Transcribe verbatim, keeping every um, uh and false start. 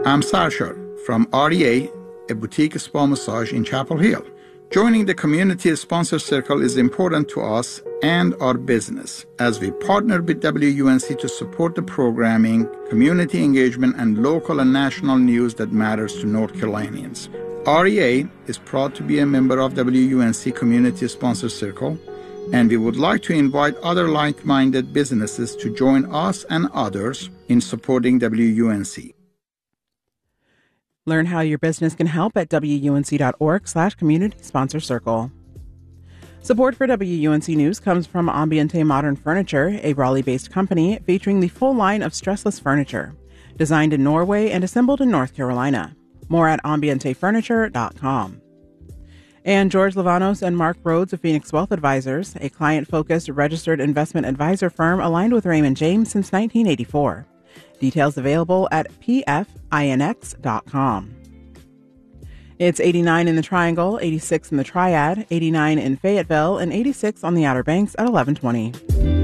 I'm Sarshar from R E A, a boutique spa massage in Chapel Hill. Joining the Community Sponsor Circle is important to us and our business as we partner with W U N C to support the programming, community engagement, and local and national news that matters to North Carolinians. R E A is proud to be a member of W U N C Community Sponsor Circle, and we would like to invite other like-minded businesses to join us and others in supporting W U N C. Learn how your business can help at wuunc.org slash community sponsor circle. Support for W U N C News comes from Ambiente Modern Furniture, a Raleigh-based company featuring the full line of stressless furniture, designed in Norway and assembled in North Carolina. More at ambiente furniture dot com. And George Lavanos and Mark Rhodes of Phoenix Wealth Advisors, a client-focused registered investment advisor firm aligned with Raymond James since nineteen eighty-four. Details available at p f i n x dot com. It's eighty-nine in the Triangle, eighty-six in the Triad, eighty-nine in Fayetteville, and eighty-six on the Outer Banks at eleven twenty.